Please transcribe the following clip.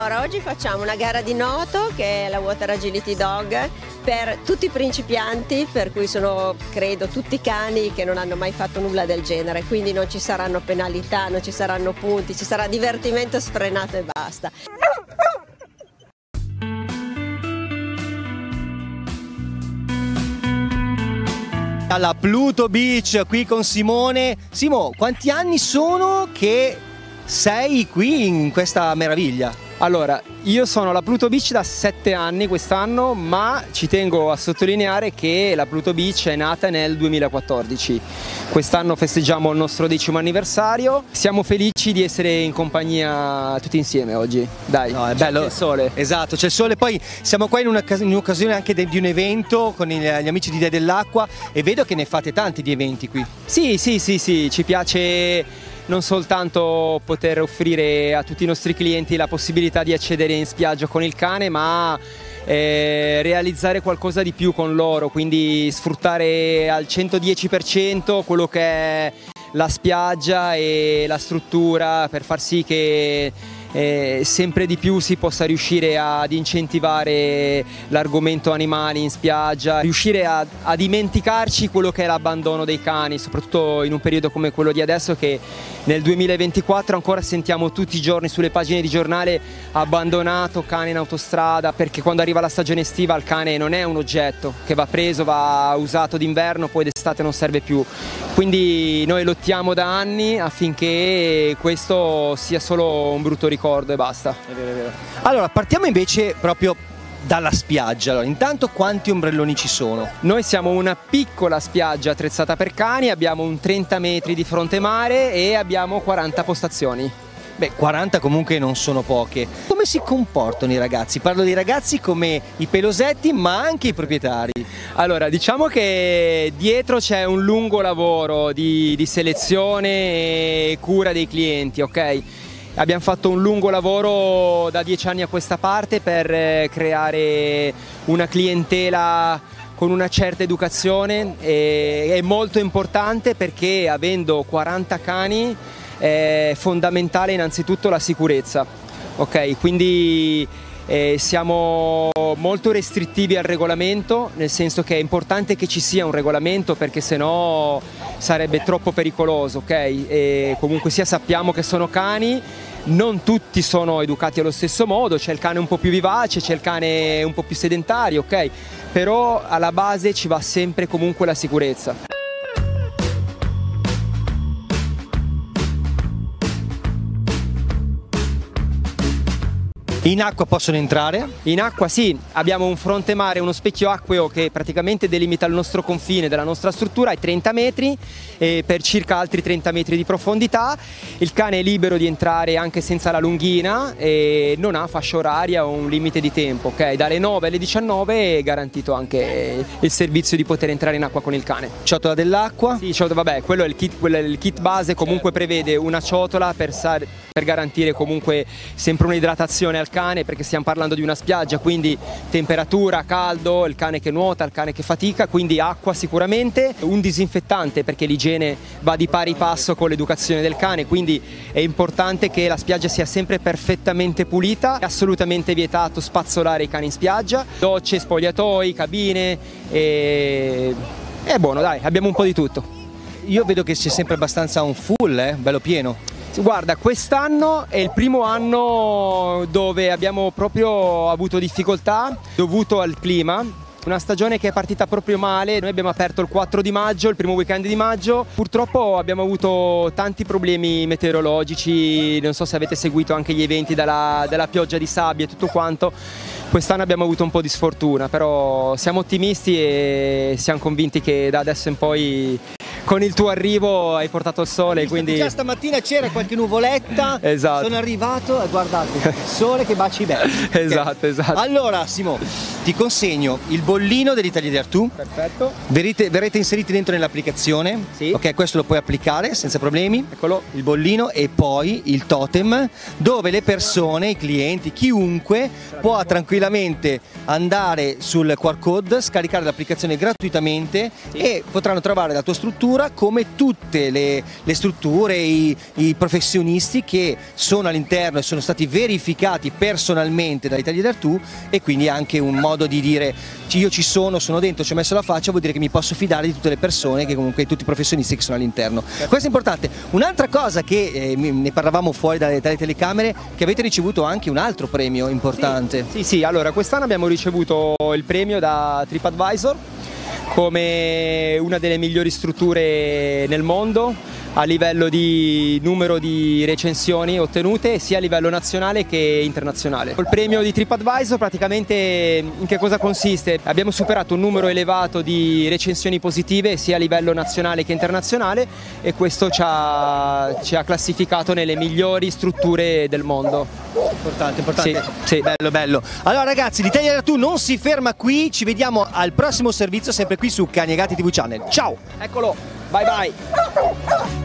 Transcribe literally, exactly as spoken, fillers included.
Allora, oggi facciamo una gara di nuoto che è la Water Agility Dog per tutti i principianti, per cui sono credo tutti cani che non hanno mai fatto nulla del genere, quindi non ci saranno penalità, non ci saranno punti, ci sarà divertimento sfrenato e basta. Alla Pluto Beach qui con Simone. Simo, quanti anni sono che sei qui in questa meraviglia? Allora, io sono alla Pluto Beach da sette anni quest'anno, ma ci tengo a sottolineare che la Pluto Beach è nata nel duemilaquattordici. Quest'anno festeggiamo il nostro decimo anniversario. Siamo felici di essere in compagnia tutti insieme oggi. Dai, no, è bello. C'è il sole. Esatto, c'è il sole. Poi siamo qua in un'occasione anche di un evento con gli amici di Idee dell'Acqua e vedo che ne fate tanti di eventi qui. Sì, sì, sì, sì, ci piace non soltanto poter offrire a tutti i nostri clienti la possibilità di accedere in spiaggia con il cane, ma eh, realizzare qualcosa di più con loro, quindi sfruttare al centodieci per cento quello che è la spiaggia e la struttura per far sì che Eh, sempre di più si possa riuscire ad incentivare l'argomento animali in spiaggia, riuscire a, a dimenticarci quello che è l'abbandono dei cani, soprattutto in un periodo come quello di adesso, che nel duemilaventiquattro ancora sentiamo tutti i giorni sulle pagine di giornale abbandonato cane in autostrada, perché quando arriva la stagione estiva il cane non è un oggetto che va preso, va usato d'inverno, poi d'estate non serve più. Quindi noi lottiamo da anni affinché questo sia solo un brutto ricordo e basta. È vero, è vero. Allora, partiamo invece proprio dalla spiaggia. Allora, intanto quanti ombrelloni ci sono? Noi siamo una piccola spiaggia attrezzata per cani, abbiamo un trenta metri di fronte mare e abbiamo quaranta postazioni. Beh, quaranta comunque non sono poche. Come si comportano i ragazzi? Parlo dei ragazzi come i pelosetti, ma anche i proprietari. Allora, diciamo che dietro c'è un lungo lavoro di, di selezione e cura dei clienti, ok? Abbiamo fatto un lungo lavoro da dieci anni a questa parte per creare una clientela con una certa educazione, e è molto importante perché avendo quaranta cani è fondamentale innanzitutto la sicurezza, ok? Quindi eh, siamo molto restrittivi al regolamento, nel senso che è importante che ci sia un regolamento perché sennò sarebbe troppo pericoloso, ok? E comunque sia sappiamo che sono cani, non tutti sono educati allo stesso modo, c'è il cane un po' più vivace, c'è il cane un po' più sedentario, ok? Però alla base ci va sempre comunque la sicurezza. In acqua possono entrare? In acqua sì, abbiamo un fronte mare, uno specchio acqueo che praticamente delimita il nostro confine della nostra struttura ai trenta metri e per circa altri trenta metri di profondità. Il cane è libero di entrare anche senza la lunghina e non ha fascia oraria o un limite di tempo, ok? Dalle nove alle diciannove è garantito anche il servizio di poter entrare in acqua con il cane. Ciotola dell'acqua? Sì, ciotola, vabbè, quello è il kit, quello è il kit base, comunque prevede una ciotola per, per garantire comunque sempre un'idratazione al cane, perché stiamo parlando di una spiaggia, quindi temperatura, caldo, il cane che nuota, il cane che fatica, quindi acqua sicuramente, un disinfettante perché l'igiene va di pari passo con l'educazione del cane, quindi è importante che la spiaggia sia sempre perfettamente pulita, è assolutamente vietato spazzolare i cani in spiaggia, docce, spogliatoi, cabine e è buono, dai, abbiamo un po' di tutto. Io vedo che c'è sempre abbastanza un full, eh? Bello pieno. Guarda, quest'anno è il primo anno dove abbiamo proprio avuto difficoltà dovuto al clima, una stagione che è partita proprio male. Noi abbiamo aperto il quattro di maggio, il primo weekend di maggio, purtroppo abbiamo avuto tanti problemi meteorologici, non so se avete seguito anche gli eventi della, della pioggia di sabbia e tutto quanto. Quest'anno abbiamo avuto un po' di sfortuna, però siamo ottimisti e siamo convinti che da adesso in poi con il tuo arrivo hai portato il sole, quindi già stamattina c'era qualche nuvoletta. Esatto. Sono arrivato e guardate, il sole che baci belli. Esatto, okay. esatto. Allora Simo, ti consegno il bollino dell'Italia di Artù. Perfetto. Verrete, verrete inseriti dentro nell'applicazione. Sì. Ok, questo lo puoi applicare senza problemi. Eccolo. Il bollino e poi il totem, dove le persone, i clienti, chiunque può tranquillamente andare sul Q R code, scaricare l'applicazione gratuitamente, sì, e potranno trovare la tua struttura struttura come tutte le, le strutture, i, i professionisti che sono all'interno e sono stati verificati personalmente dall'Italia Artù, e quindi anche un modo di dire io ci sono, sono dentro, ci ho messo la faccia, vuol dire che mi posso fidare di tutte le persone, che comunque tutti i professionisti che sono all'interno. Questo è importante. Un'altra cosa che eh, ne parlavamo fuori dalle, dalle telecamere, che avete ricevuto anche un altro premio importante. Sì, sì, sì. Allora quest'anno abbiamo ricevuto il premio da TripAdvisor come una delle migliori strutture nel mondo a livello di numero di recensioni ottenute sia a livello nazionale che internazionale. Il premio di TripAdvisor praticamente in che cosa consiste? Abbiamo superato un numero elevato di recensioni positive sia a livello nazionale che internazionale, e questo ci ha, ci ha classificato nelle migliori strutture del mondo. Importante, importante. Sì, sì. Bello, bello. Allora ragazzi, l'Italia Artù non si ferma qui, ci vediamo al prossimo servizio sempre qui su Cani e Gatti tivù Channel. Ciao! Eccolo, bye bye!